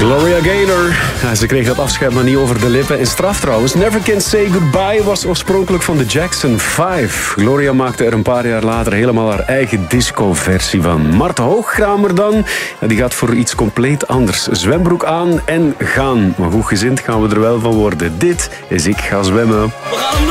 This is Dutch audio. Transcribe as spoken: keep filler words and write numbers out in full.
Gloria Gaynor. Ja, ze kreeg dat afscheid maar niet over de lippen. En straf trouwens. Never Can Say Goodbye was oorspronkelijk van de Jackson vijf. Gloria maakte er een paar jaar later helemaal haar eigen disco-versie van. Mart Hoogkramer dan, ja, die gaat voor iets compleet anders. Zwembroek aan en gaan. Maar goed gezind gaan we er wel van worden. Dit is Ik Ga Zwemmen. We gaan